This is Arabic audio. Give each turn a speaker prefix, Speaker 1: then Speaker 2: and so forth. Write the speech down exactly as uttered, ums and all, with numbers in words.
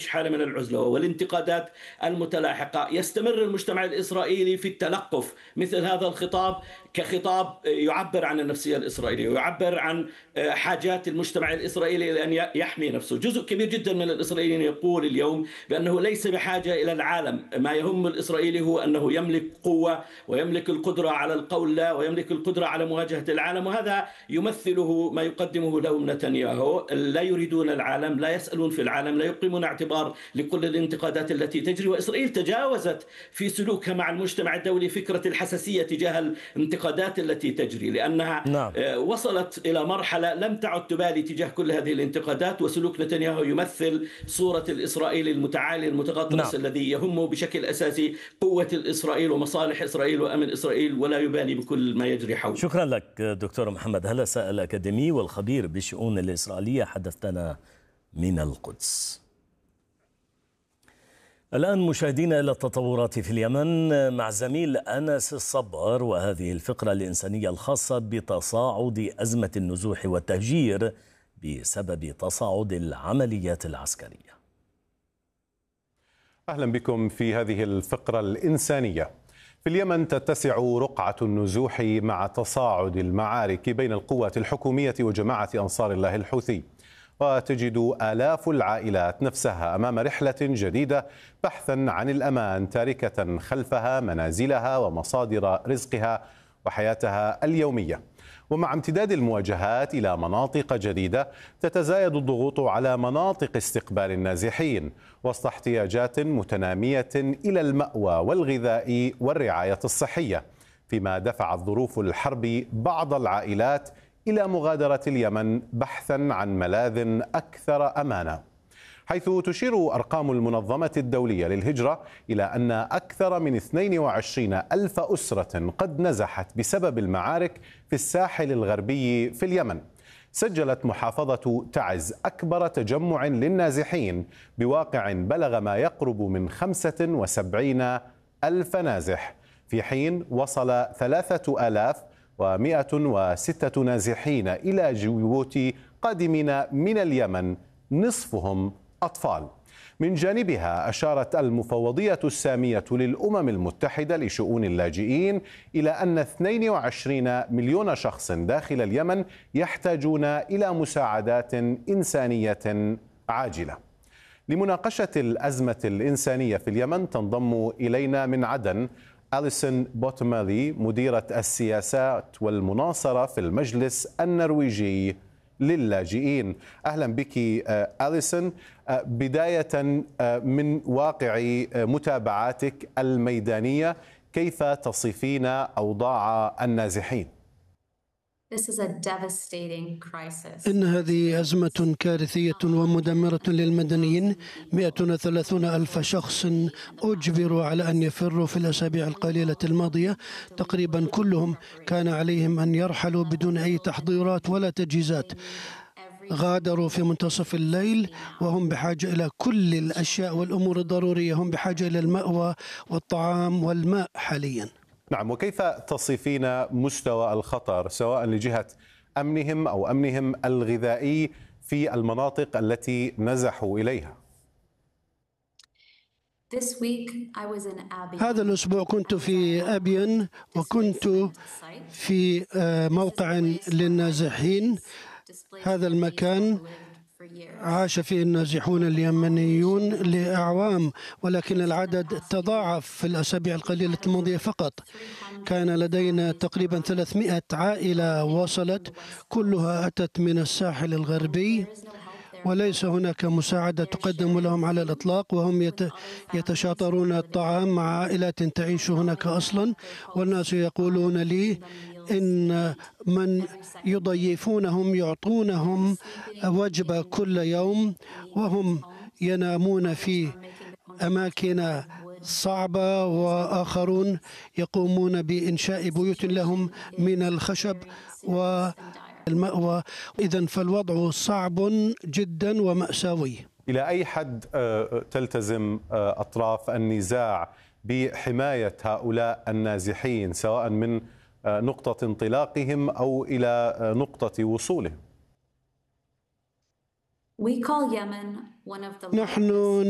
Speaker 1: حالة من العزلة والانتقادات المتلاحقة. يستمر المجتمع الإسرائيلي في التلقف مثل هذا الخطاب كخطاب يعبر عن النفسية الإسرائيلية ويعبر عن حاجات المجتمع الإسرائيلي لأن يحمي نفسه. جزء كبير جدا من الإسرائيليين يقول اليوم بأنه ليس بحاجة إلى العالم، ما يهم الإسرائيلي هو أنه يملك قوة ويملك القدرة على القول لا ويملك القدرة على مواجهة العالم، وهذا يمثله ما يقدمه لهم نتنياهو. لا يريدون العالم، لا يسألون في العالم، لا يقيمون اعتبار لكل الانتقادات التي تجري. وإسرائيل تجاوزت في سلوكها مع المجتمع الدولي فكرة الحساسية تجاه الانتقادات التي تجري، لأنها
Speaker 2: نعم.
Speaker 1: وصلت إلى مرحلة لم تعد تبالي تجاه كل هذه الانتقادات. وسلوك نتنياهو يمثل صورة الإسرائيلي المتعالي المتغطرس
Speaker 2: نعم.
Speaker 1: الذي يهمه بشكل أساسي قوة الإسرائيل ومصالح إسرائيل وأمن إسرائيل ولا يبالي بكل ما يجري حوله.
Speaker 2: شكرا لك دكتور محمد هلسة الأكاديمي والخبير بالشؤون الإسرائيلية، حدثتنا من القدس. الآن مشاهدينا إلى التطورات في اليمن مع زميل أنس الصبر، وهذه الفقرة الإنسانية الخاصة بتصاعد أزمة النزوح والتهجير بسبب تصاعد العمليات العسكرية.
Speaker 3: أهلا بكم في هذه الفقرة الإنسانية. في اليمن تتسع رقعة النزوح مع تصاعد المعارك بين القوات الحكومية وجماعة أنصار الله الحوثي، وتجد آلاف العائلات نفسها أمام رحلة جديدة بحثا عن الأمان، تاركة خلفها منازلها ومصادر رزقها وحياتها اليومية. ومع امتداد المواجهات إلى مناطق جديدة تتزايد الضغوط على مناطق استقبال النازحين وسط احتياجات متنامية إلى المأوى والغذاء والرعاية الصحية، فيما دفعت ظروف الحرب بعض العائلات إلى مغادرة اليمن بحثا عن ملاذ أكثر أمانا، حيث تشير أرقام المنظمة الدولية للهجرة إلى أن أكثر من اثنين وعشرين ألف أسرة قد نزحت بسبب المعارك في الساحل الغربي في اليمن. سجلت محافظة تعز أكبر تجمع للنازحين بواقع بلغ ما يقرب من خمسة وسبعين ألف نازح، في حين وصل ثلاثة آلاف ومئة وستة نازحين إلى جيبوتي قادمين من اليمن، نصفهم أطفال. من جانبها أشارت المفوضية السامية للأمم المتحدة لشؤون اللاجئين إلى أن اثنين وعشرين مليون شخص داخل اليمن يحتاجون إلى مساعدات إنسانية عاجلة. لمناقشة الأزمة الإنسانية في اليمن تنضم إلينا من عدن أليسون بوتمالي، مديرة السياسات والمناصرة في المجلس النرويجي للاجئين. أهلا بك أليسون. بداية من واقع متابعاتك الميدانية، كيف تصفين أوضاع النازحين؟
Speaker 4: إن هذه أزمة كارثية ومدمرة للمدنيين. مئة وثلاثون ألف شخص أجبروا على أن يفروا في الأسابيع القليلة الماضية. تقريبا كلهم كان عليهم أن يرحلوا بدون أي تحضيرات ولا تجهيزات. غادروا في منتصف الليل وهم بحاجة إلى كل الأشياء والأمور الضرورية. هم بحاجة إلى المأوى والطعام والماء حاليا.
Speaker 3: نعم، وكيف تصفين مستوى الخطر سواء لجهة أمنهم أو أمنهم الغذائي في المناطق التي نزحوا إليها؟
Speaker 4: هذا الأسبوع كنت في أبين وكنت في موقع للنازحين. هذا المكان عاش فيه النازحون اليمنيون لأعوام، ولكن العدد تضاعف في الأسابيع القليلة الماضية فقط. كان لدينا تقريبا ثلاثمئة عائلة وصلت، كلها أتت من الساحل الغربي، وليس هناك مساعدة تقدم لهم على الإطلاق، وهم يتشاطرون الطعام مع عائلات تعيش هناك أصلا. والناس يقولون لي إن من يضيفونهم يعطونهم وجبة كل يوم، وهم ينامون في أماكن صعبة، وآخرون يقومون بإنشاء بيوت لهم من الخشب والمأوى. إذن فالوضع صعب جدا ومأساوي.
Speaker 3: إلى أي حد تلتزم أطراف النزاع بحماية هؤلاء النازحين سواء من نقطة انطلاقهم أو إلى نقطة وصولهم؟
Speaker 4: نحن